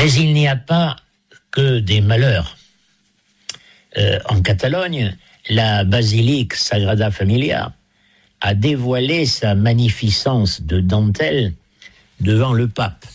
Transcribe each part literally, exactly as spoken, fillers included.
Mais il n'y a pas que des malheurs. Euh, en Catalogne, la basilique Sagrada Familia a dévoilé sa magnificence de dentelle devant le pape.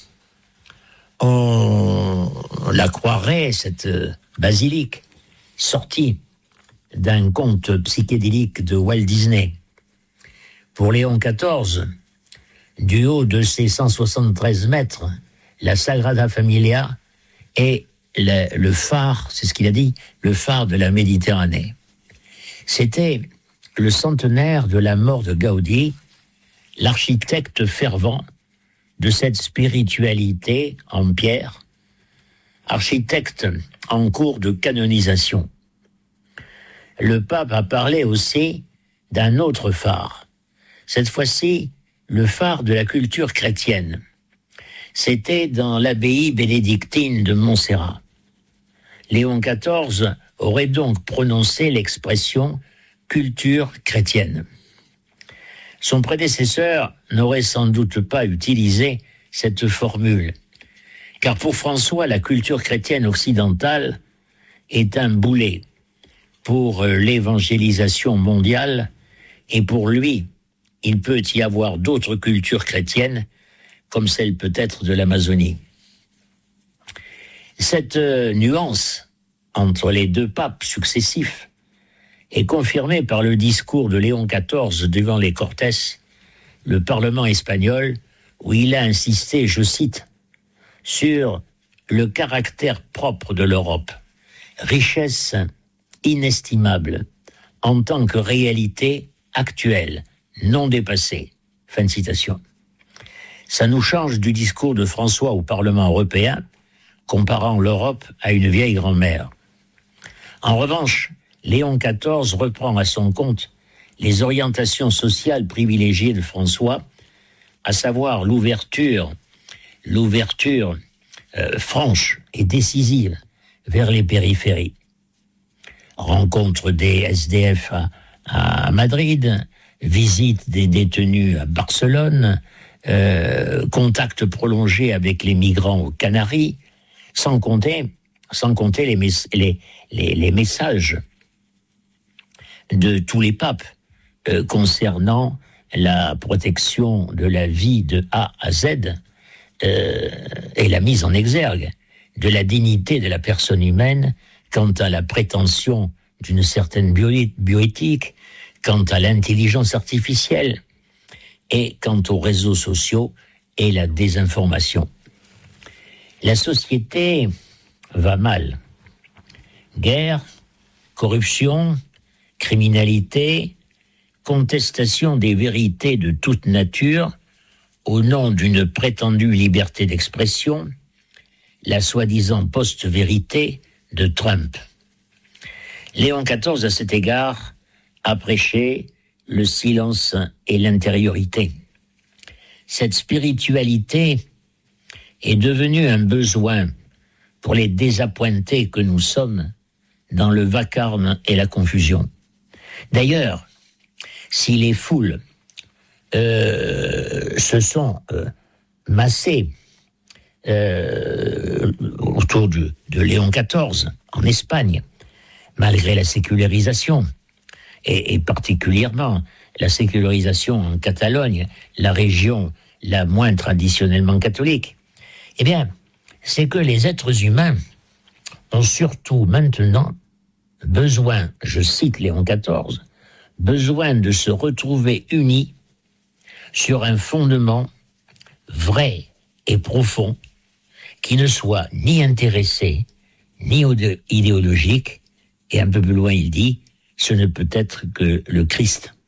On la croirait, cette basilique, sortie d'un conte psychédélique de Walt Disney. Pour Léon quatorze, du haut de ses cent soixante-treize mètres, la Sagrada Familia est le, le phare, c'est ce qu'il a dit, le phare de la Méditerranée. C'était le centenaire de la mort de Gaudi, l'architecte fervent de cette spiritualité en pierre, architecte en cours de canonisation. Le pape a parlé aussi d'un autre phare, cette fois-ci le phare de la culture chrétienne. C'était dans l'abbaye bénédictine de Montserrat. Léon quatorze aurait donc prononcé l'expression « culture chrétienne ». Son prédécesseur n'aurait sans doute pas utilisé cette formule, car pour François, la culture chrétienne occidentale est un boulet pour l'évangélisation mondiale, et pour lui, il peut y avoir d'autres cultures chrétiennes, comme celle peut-être de l'Amazonie. Cette euh, nuance entre les deux papes successifs est confirmée par le discours de Léon quatorze devant les Cortes, le Parlement espagnol, où il a insisté, je cite, sur le caractère propre de l'Europe, richesse inestimable en tant que réalité actuelle, non dépassée. Fin de citation. Ça nous change du discours de François au Parlement européen, comparant l'Europe à une vieille grand-mère. En revanche, Léon quatorze reprend à son compte les orientations sociales privilégiées de François, à savoir l'ouverture, l'ouverture euh, franche et décisive vers les périphéries. Rencontre des S D F à, à Madrid, visite des détenus à Barcelone, euh, contact prolongé avec les migrants aux Canaries, sans compter, sans compter les, mes, les, les, les messages de tous les papes euh, concernant la protection de la vie de A à Z euh, et la mise en exergue de la dignité de la personne humaine quant à la prétention d'une certaine bio- bioéthique, quant à l'intelligence artificielle et quant aux réseaux sociaux et la désinformation. La société va mal. Guerre, corruption, criminalité, contestation des vérités de toute nature au nom d'une prétendue liberté d'expression, la soi-disant post-vérité de Trump. Léon quatorze, à cet égard, a prêché le silence et l'intériorité. Cette spiritualité est devenue un besoin pour les désappointés que nous sommes dans le vacarme et la confusion. D'ailleurs, si les foules euh, se sont euh, massées euh, autour de, de Léon quatorze en Espagne, malgré la sécularisation, et, et particulièrement la sécularisation en Catalogne, la région la moins traditionnellement catholique, eh bien, c'est que les êtres humains ont surtout maintenant besoin, je cite Léon quatorze, besoin de se retrouver unis sur un fondement vrai et profond qui ne soit ni intéressé, ni idéologique, et un peu plus loin il dit, ce ne peut être que le Christ.